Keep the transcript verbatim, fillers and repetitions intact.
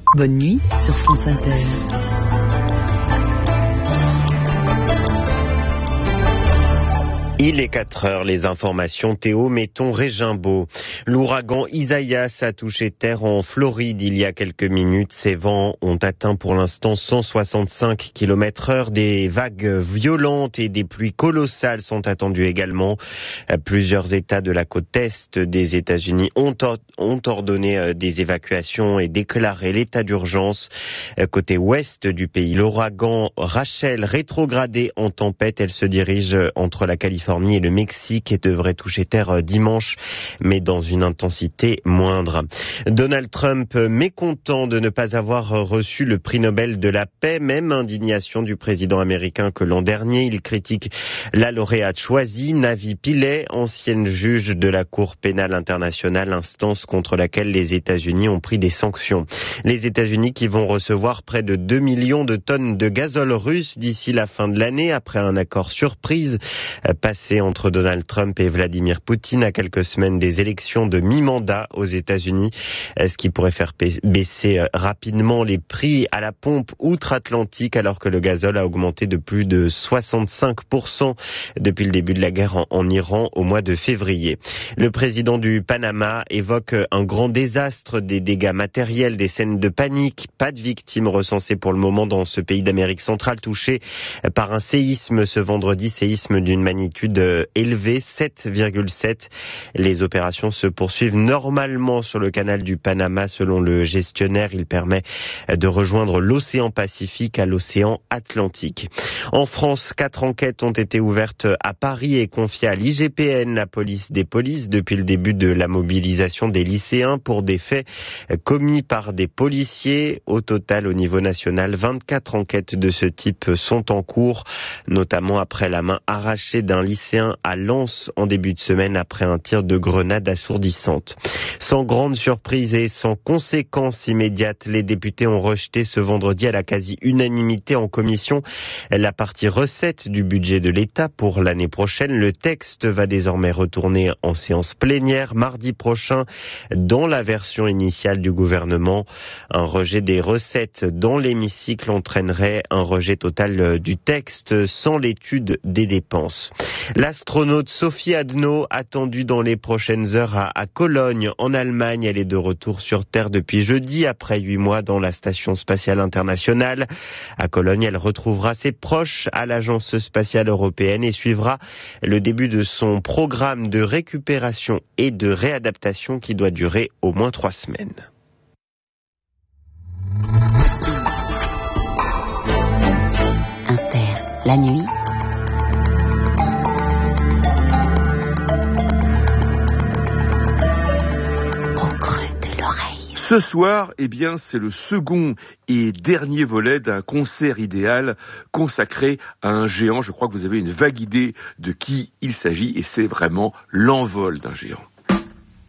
Bonne nuit sur France Inter. Il est quatre heures, les informations Théo Metton Régimbaud. L'ouragan Isaias a touché terre en Floride il y a quelques minutes. Ses vents ont atteint pour l'instant cent soixante-cinq kilomètres heure. Des vagues violentes et des pluies colossales sont attendues également. Plusieurs États de la côte est des États-Unis ont, or- ont ordonné des évacuations et déclaré l'état d'urgence. Côté ouest du pays, l'ouragan Rachel, rétrogradé en tempête, elle se dirige entre la Californie et le Mexique et devrait toucher terre dimanche, mais dans une intensité moindre. Donald Trump, mécontent de ne pas avoir reçu le prix Nobel de la paix, même indignation du président américain que l'an dernier. Il critique la lauréate choisie, Navi Pillay, ancienne juge de la Cour pénale internationale, instance contre laquelle les États-Unis ont pris des sanctions. Les États-Unis qui vont recevoir près de deux millions de tonnes de gazole russe d'ici la fin de l'année, après un accord surprise passé entre Donald Trump et Vladimir Poutine à quelques semaines des élections de mi-mandat aux États-Unis, ce qui pourrait faire baisser rapidement les prix à la pompe outre-Atlantique, alors que le gazole a augmenté de plus de soixante-cinq pour cent depuis le début de la guerre en, en Iran au mois de février. Le président du Panama évoque un grand désastre, des dégâts matériels, des scènes de panique, pas de victimes recensées pour le moment dans ce pays d'Amérique centrale touché par un séisme ce vendredi, séisme d'une magnitude élevé, sept virgule sept. Les opérations se poursuivent normalement sur le canal du Panama. Selon le gestionnaire, il permet de rejoindre l'océan Pacifique à l'océan Atlantique. En France, quatre enquêtes ont été ouvertes à Paris et confiées à l'I G P N, la police des polices, depuis le début de la mobilisation des lycéens pour des faits commis par des policiers. Au total, au niveau national, vingt-quatre enquêtes de ce type sont en cours, notamment après la main arrachée d'un lycéen à Lens en début de semaine après un tir de grenade assourdissante. Sans grande surprise et sans conséquence immédiate, les députés ont rejeté ce vendredi à la quasi-unanimité en commission la partie recette du budget de l'État pour l'année prochaine. Le texte va désormais retourner en séance plénière mardi prochain dans la version initiale du gouvernement. Un rejet des recettes dans l'hémicycle entraînerait un rejet total du texte sans l'étude des dépenses. L'astronaute Sophie Adno, attendue dans les prochaines heures à, à Cologne, en Allemagne. Elle est de retour sur Terre depuis jeudi, après huit mois dans la Station spatiale internationale. À Cologne, elle retrouvera ses proches à l'Agence spatiale européenne et suivra le début de son programme de récupération et de réadaptation qui doit durer au moins trois semaines. Inter, la nuit. Ce soir, eh bien, c'est le second et dernier volet d'un concert idéal consacré à un géant. Je crois que vous avez une vague idée de qui il s'agit et c'est vraiment l'envol d'un géant.